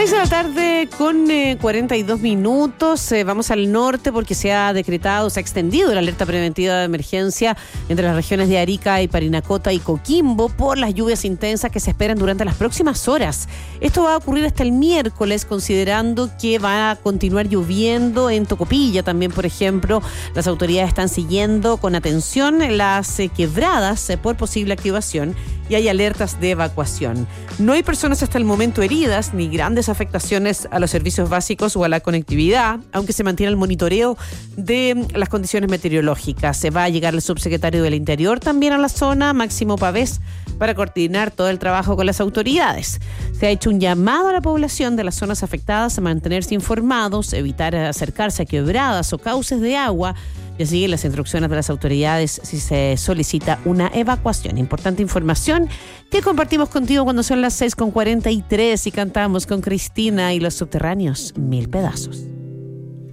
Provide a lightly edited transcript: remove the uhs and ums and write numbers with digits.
6 de la tarde con 42 minutos. Vamos al norte porque se ha extendido la alerta preventiva de emergencia entre las regiones de Arica y Parinacota y Coquimbo por las lluvias intensas que se esperan durante las próximas horas. Esto va a ocurrir hasta el miércoles, considerando que va a continuar lloviendo en Tocopilla también, por ejemplo. Las autoridades están siguiendo con atención las quebradas por posible activación y hay alertas de evacuación. No hay personas hasta el momento heridas ni grandes afectaciones a los servicios básicos o a la conectividad, aunque se mantiene el monitoreo de las condiciones meteorológicas. Se va a llegar el subsecretario del Interior también a la zona, Máximo Pavés, para coordinar todo el trabajo con las autoridades. Se ha hecho un llamado a la población de las zonas afectadas a mantenerse informados, evitar acercarse a quebradas o cauces de agua y a seguir las instrucciones de las autoridades si se solicita una evacuación. Importante información que compartimos contigo cuando son las 6:43 y cantamos con Cristina y los Subterráneos, Mil Pedazos.